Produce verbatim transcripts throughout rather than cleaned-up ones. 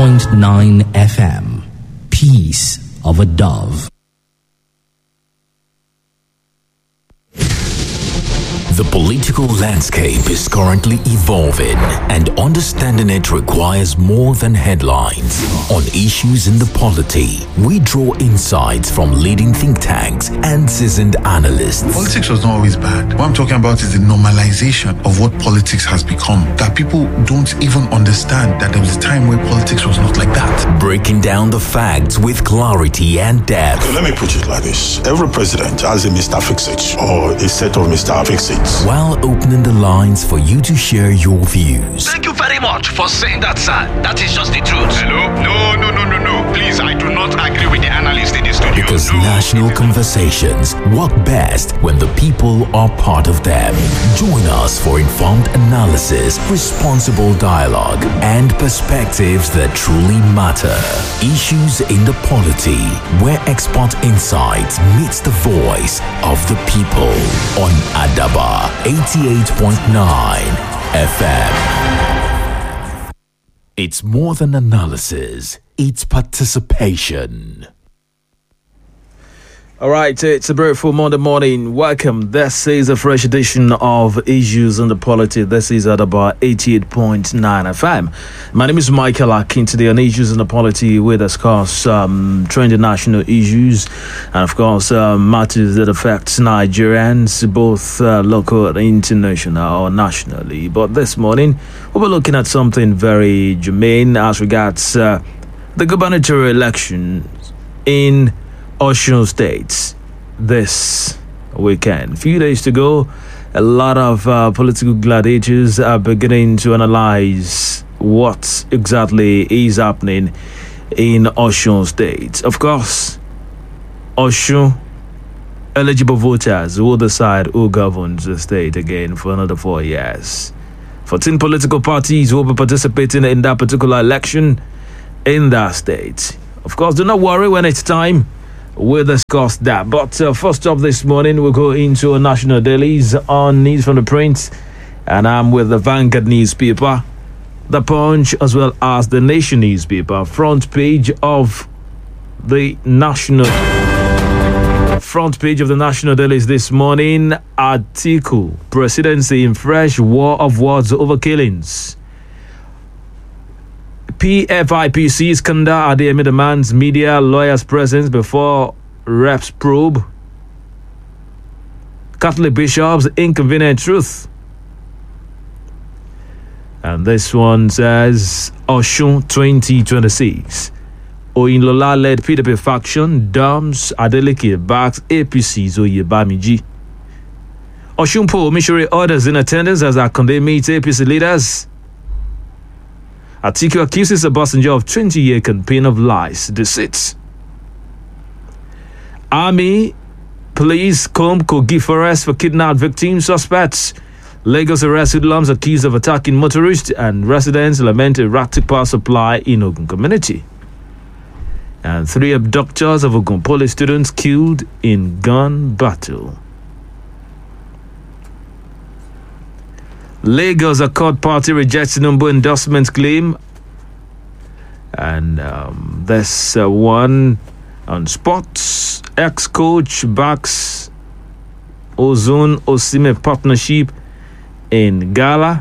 point nine F M. Peace of a Dove. The political landscape is currently evolving, and understanding it requires more than headlines. On issues in the polity, we draw insights from leading think tanks and seasoned analysts. Politics was not always bad. What I'm talking about is the normalization of what politics has become, that people don't even understand that there was a time where politics was not like that. Breaking down the facts with clarity and depth. Okay, let me put it like this. Every president has a Mister Fix-It or a set of Mister Fix-It. While opening the lines for you to share your views. Thank you very much for saying that, sir. That is just the truth. Hello? No, no, no, no, no. Please, I do not agree with the analyst in the studio. Because no. national conversations work best when the people are part of them. Join us for informed analysis, responsible dialogue, and perspectives that truly matter. Issues in the polity, where expert insights meets the voice of the people. On Adaba eighty-eight point nine F M. It's more than analysis, it's participation. All right, it's a beautiful Monday morning. Welcome. This is a fresh edition of Issues in the Polity. This is at about eighty-eight point nine F M. My name is Michael Akin. Today on Issues in the Polity, we discuss um, trending national issues and, of course, uh, matters that affect Nigerians, both uh, local and international or nationally. But this morning, we'll be looking at something very germane as regards uh, the gubernatorial election in Osun State this weekend. A few days to go, a lot of uh, political gladiators are beginning to analyze what exactly is happening in Osun State. Of course, Osun eligible voters will decide who governs the state again for another four years. fourteen political parties will be participating in that particular election in that state. Of course, do not worry when it's time. We'll discuss that. But uh, first up this morning, we'll go into a national dailies on News from the Print. And I'm with the Vanguard newspaper, The Punch, as well as the Nation newspaper. Front page of the national... Front page of the national dailies this morning. Article, Presidency in Fresh War of Words over Killings. P F I P C scandal Adeyemi demands media lawyers' presence before reps probe. Catholic bishops inconvenient truth. And this one says Osun twenty twenty-six. Oyinlola-led P D P faction dumps Adeleke backs A P C's Oyebamiji. Osun poll missionary orders in attendance as Akonde meets A P C leaders. Atiku accuses Obasanjo of twenty-year campaign of lies, deceit. Army, police comb Kogi Forest for kidnapped victim suspects. Lagos arrest hoodlums accused of attacking motorists, and residents lament erratic power supply in Ogun community. And three abductors of Ogun Poly students killed in gun battle. Lagos Accord Party rejects Tinubu endorsement claim. And um, there's uh, one on sports. Ex-coach backs Ozone Osime partnership in Gala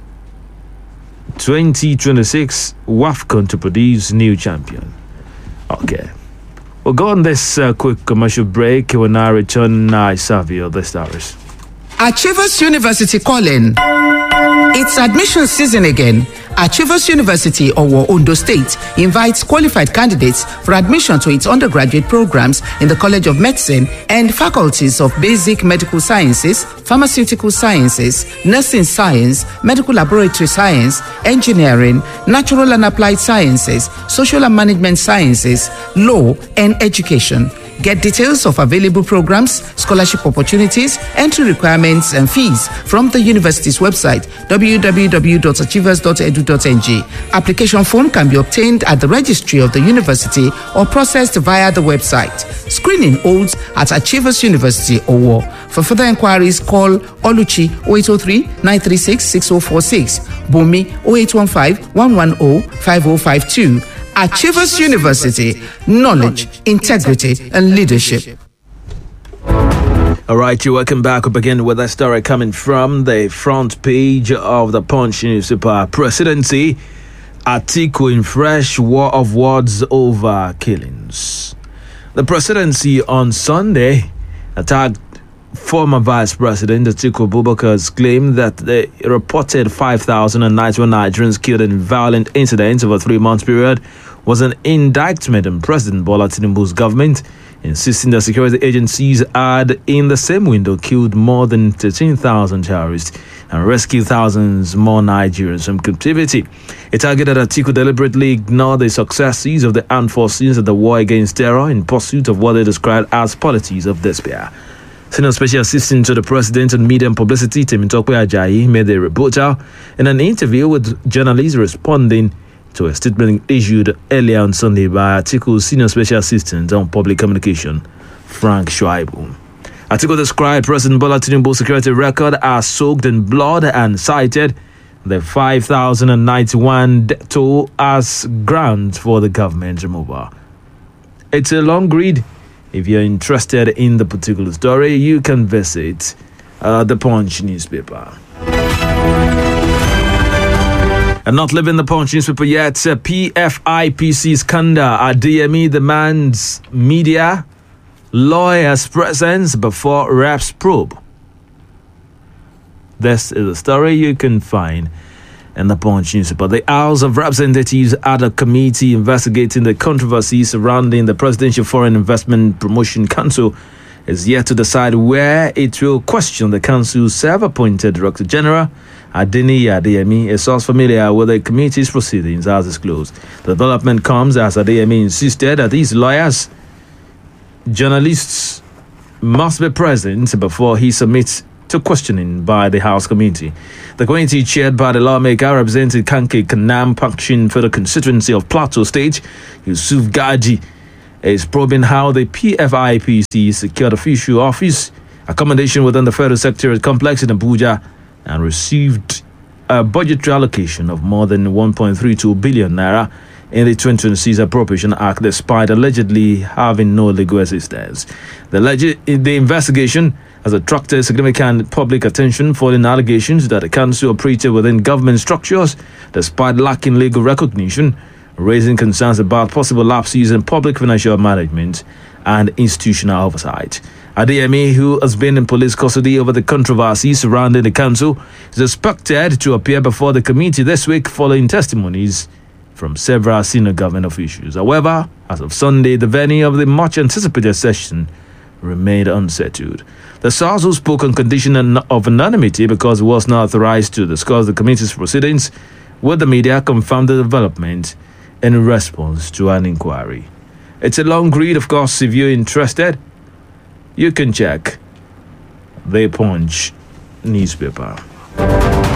twenty twenty-six WAFCON to produce new champion. Okay. We'll go on this uh, quick commercial break. When I return, I serve you the stars. Achievers University calling. It's admission season again. Achievers University, Owo, Ondo State, invites qualified candidates for admission to its undergraduate programs in the College of Medicine and faculties of Basic Medical Sciences, Pharmaceutical Sciences, Nursing Science, Medical Laboratory Science, Engineering, Natural and Applied Sciences, Social and Management Sciences, Law, and Education. Get details of available programs, scholarship opportunities, entry requirements, and fees from the university's website, w w w dot achievers dot e d u dot n g. Application form can be obtained at the registry of the university or processed via the website. Screening holds at Achievers University, Owo. For further inquiries, call Oluchi oh eight oh three, nine three six, six oh four six, Bumi oh eight one five, one one oh, five oh five two, Achievers University, knowledge, integrity, and leadership. All right, you welcome back. We begin with a story coming from the front page of the Punch newspaper. Presidency, Atiku in fresh war of words over killings. The presidency on Sunday attacked former Vice President Atiku Abubakar's claim that the reported five thousand ninety-one Nigerians killed in violent incidents over a three-month period was an indictment on President Bola Tinubu's government, insisting that security agencies had, in the same window, killed more than thirteen thousand terrorists and rescued thousands more Nigerians from captivity. It targeted that Atiku deliberately ignored the successes of the armed forces of the war against terror in pursuit of what they described as policies of despair. Senior Special Assistant to the President on Media and Publicity, Temitope Ajayi, made a rebuttal in an interview with journalists responding to a statement issued earlier on Sunday by Atiku's Senior Special Assistant on Public Communication, Frank Shuaibu. Atiku described President Bola Tinubu's security record as soaked in blood and cited the five thousand ninety-one death toll as grounds for the government removal. It's a long read. If you're interested in the particular story, you can visit uh, the Punch newspaper. And not leaving the Punch newspaper yet, uh, P F I P C scandal at D M E demands media lawyers' presence before reps probe. This is a story you can find in the Punch newspaper. The House of Representatives had a committee investigating the controversy surrounding the Presidential Foreign Investment Promotion Council is yet to decide where it will question the council's self-appointed Director General, Adeniyi Adeyemi. A source familiar with the committee's proceedings has disclosed. The development comes as Adeyemi insisted that these lawyers, journalists must be present before he submits to questioning by the House Committee. The committee, chaired by the lawmaker representing Kanke Kanam Pakshin for the constituency of Plateau State, Yusuf Gaji, is probing how the P F I P C secured official office accommodation within the Federal Secretariat complex in Abuja and received a budgetary allocation of more than one point three two billion naira in the twenty twenty-six Appropriation Act, despite allegedly having no legal assistance. The, leg- the investigation has attracted significant public attention following allegations that the council operated within government structures despite lacking legal recognition, raising concerns about possible lapses in public financial management and institutional oversight. Adeyemi, who has been in police custody over the controversy surrounding the council, is expected to appear before the committee this week following testimonies from several senior government officials. However, as of Sunday, the venue of the much-anticipated session remained unsettled. The source who spoke on condition of anonymity because he was not authorized to discuss the committee's proceedings with the media confirmed the development in response to an inquiry. It's a long read, of course. If you're interested, you can check the Punch newspaper.